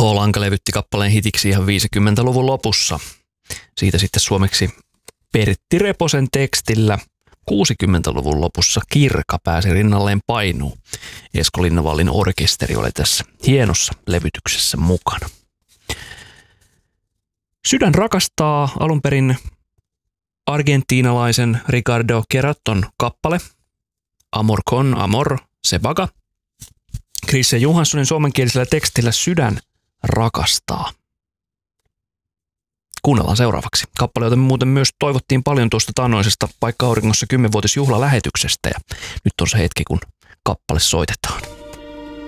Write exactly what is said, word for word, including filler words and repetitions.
H-Lanka levytti kappaleen hitiksi ihan viisikymmentäluvun lopussa. Siitä sitten suomeksi Pertti Reposen tekstillä kuusikymmentäluvun lopussa Kirka pääsi rinnalleen painuu. Esko Linnavallin orkesteri oli tässä hienossa levytyksessä mukana. Sydän rakastaa alun perin argentiinalaisen Ricardo Queraton kappale Amor con amor se vaga. Christian Johanssonin suomenkielisellä tekstillä Sydän rakastaa. Kuunnellaan seuraavaksi. Kappale, jota me muuten myös toivottiin paljon tuosta taannoisesta Paikka Auringossa kymmenvuotisjuhlalähetyksestä ja nyt on se hetki, kun kappale soitetaan.